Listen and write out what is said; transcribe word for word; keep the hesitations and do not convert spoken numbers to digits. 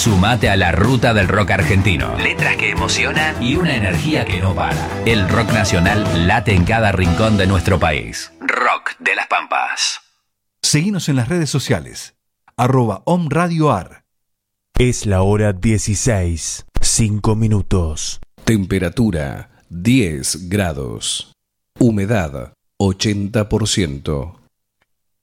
Sumate a la ruta del rock argentino. Letras que emocionan y una energía que no para. El rock nacional late en cada rincón de nuestro país. Rock de las Pampas. Seguinos en las redes sociales. Arroba omradioar. Es la hora dieciséis, cinco minutos. Temperatura diez grados. Humedad ochenta por ciento.